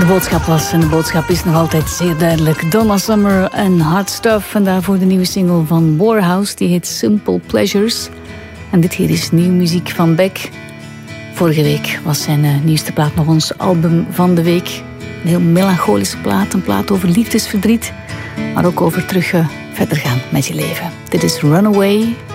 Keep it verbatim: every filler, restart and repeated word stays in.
De boodschap was en de boodschap is nog altijd zeer duidelijk. Donna Summer en Hard Stuff. En daarvoor de nieuwe single van Warhouse. Die heet Simple Pleasures. En dit hier is nieuwe muziek van Beck. Vorige week was zijn uh, nieuwste plaat nog ons album van de week. Een heel melancholische plaat. Een plaat over liefdesverdriet. Maar ook over terug uh, verder gaan met je leven. Dit is Runaway